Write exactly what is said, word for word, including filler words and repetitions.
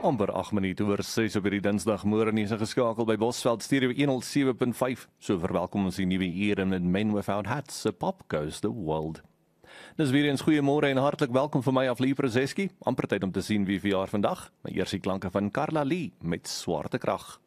amper agt minute oor ses op hierdie Dinsdagmôre en jy is geskakel by Bosveld Stereo honderd sewe punt vyf. So verwelkom ons die nuwe uur in met Men Without Hats, a pop goes the world. Dis weer eens goeiemôre en hartlik welkom vir my af Lee Prozeski. Amper tyd om te sien wie verjaar vandag. Maar eers die klanke van Carla Lee met Swarte Krag.